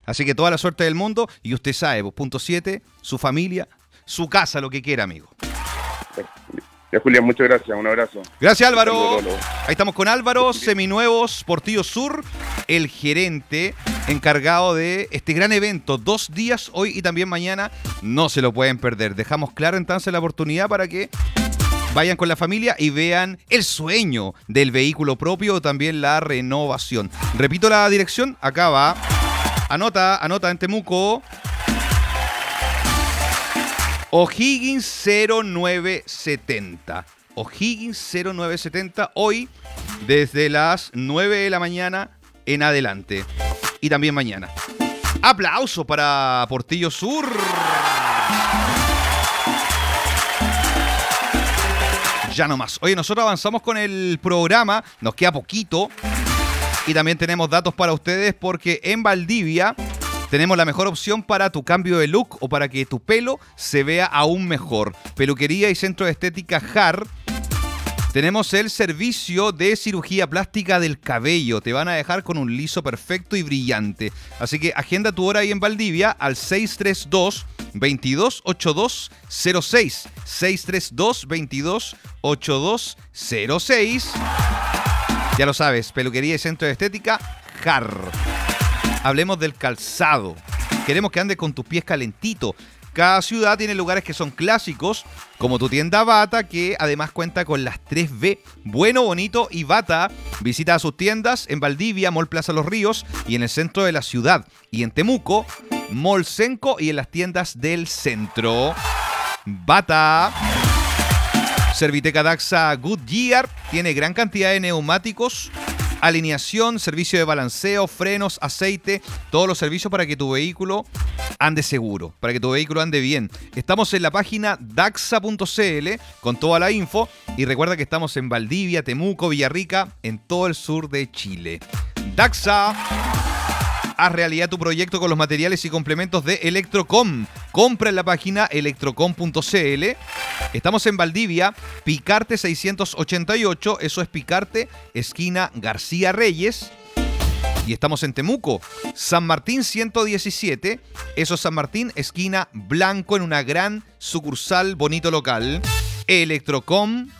Así que toda la suerte del mundo y usted sabe, pues, punto 7, su familia, su casa, lo que quiera, amigo. Ya, Julián, muchas gracias. Un abrazo. Gracias, Álvaro. Saludos. Ahí estamos con Álvaro, Seminuevos, Portillo Sur, el gerente encargado de este gran evento. 2 días, hoy y también mañana. No se lo pueden perder. Dejamos claro entonces la oportunidad para que vayan con la familia y vean el sueño del vehículo propio, también la renovación. Repito la dirección, acá va. Anota en Temuco. O'Higgins 0970. O'Higgins 0970, hoy desde las 9 de la mañana en adelante. Y también mañana. Aplauso para Portillo Sur. Ya no más. Oye, nosotros avanzamos con el programa. Nos queda poquito. Y también tenemos datos para ustedes porque en Valdivia tenemos la mejor opción para tu cambio de look o para que tu pelo se vea aún mejor. Peluquería y centro de estética JAR. Tenemos el servicio de cirugía plástica del cabello. Te van a dejar con un liso perfecto y brillante. Así que agenda tu hora ahí en Valdivia al 632-228206. 632-228206. Ya lo sabes, peluquería y centro de estética JAR. Hablemos del calzado. Queremos que andes con tus pies calentitos. Cada ciudad tiene lugares que son clásicos, como tu tienda Bata, que además cuenta con las 3B, bueno, bonito y Bata. Visita sus tiendas en Valdivia, Mall Plaza Los Ríos, y en el centro de la ciudad. Y en Temuco, Mall Senco y en las tiendas del centro. Bata. Serviteca Daxa Goodyear tiene gran cantidad de neumáticos, alineación, servicio de balanceo, frenos, aceite, todos los servicios para que tu vehículo ande seguro, para que tu vehículo ande bien. Estamos en la página daxa.cl con toda la info y recuerda que estamos en Valdivia, Temuco, Villarrica, en todo el sur de Chile. Daxa, haz realidad tu proyecto con los materiales y complementos de Electrocom. Compra en la página electrocom.cl. Estamos en Valdivia, Picarte 688, eso es Picarte, esquina García Reyes. Y estamos en Temuco, San Martín 117, eso es San Martín, esquina Blanco, en una gran sucursal, bonito local, electrocom.cl.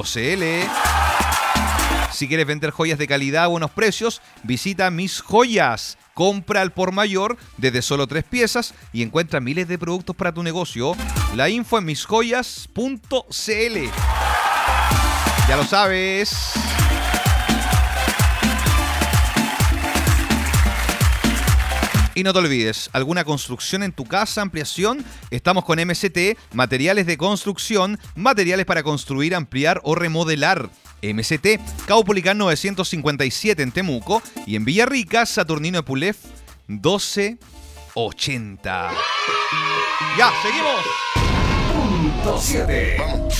Si quieres vender joyas de calidad a buenos precios, visita Mis Joyas. Compra al por mayor desde solo 3 piezas y encuentra miles de productos para tu negocio. La info en misjoyas.cl. Ya lo sabes. Y no te olvides, alguna construcción en tu casa, ampliación, estamos con MCT, materiales de construcción, materiales para construir, ampliar o remodelar. MCT, Caupolicán 957 en Temuco y en Villarrica, Saturnino Epulef 1280. Ya, seguimos. Punto 7. Vamos.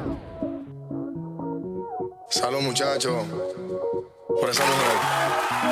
Salud, muchachos, por esa mujer.